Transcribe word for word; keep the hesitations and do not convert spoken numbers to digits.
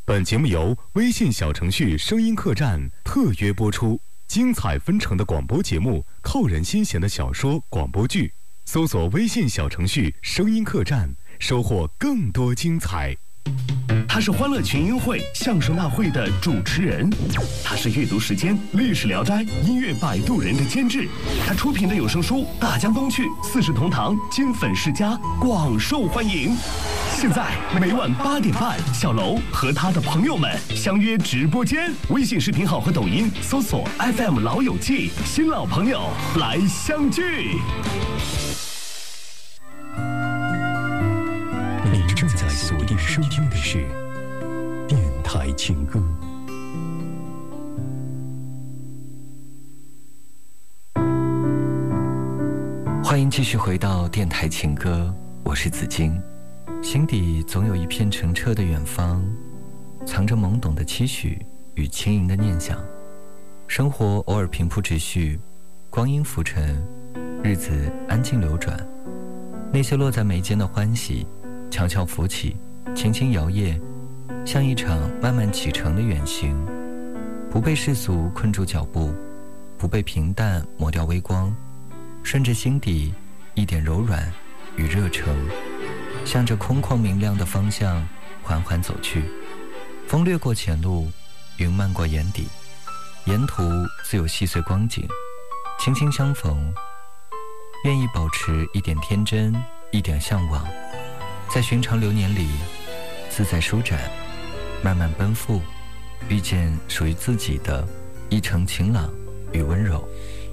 本节目由微信小程序声音客栈特约播出，精彩纷呈的广播节目，扣人心弦的小说广播剧，搜索微信小程序声音客栈，收获更多精彩。 他是欢乐群英会相声大会的主持人，他是阅读时间历史聊斋音乐摆渡人的监制，他出品的有声书《大江东去》四世同堂金粉世家广受欢迎。现在每晚八点半，小楼和他的朋友们相约直播间，微信视频号和抖音搜索 F M 老友记，新老朋友来相聚。 您正在锁定收听的是电台情歌。 欢迎继续回到电台情歌，我是子金。心底总有一片澄澈的远方，藏着懵懂的期许与轻盈的念想。生活偶尔平铺直叙，光阴浮沉，日子安静流转。那些落在眉间的欢喜，悄悄浮起，轻轻摇曳，像一场慢慢启程的远行，不被世俗困住脚步，不被平淡磨掉微光，顺着心底一点柔软与热诚，向着空旷明亮的方向缓缓走去。风掠过前路，云漫过眼底，沿途自有细碎光景，轻轻相逢，愿意保持一点天真，一点向往，在寻常流年里自在舒展，慢慢奔赴，遇见属于自己的一程晴朗与温柔。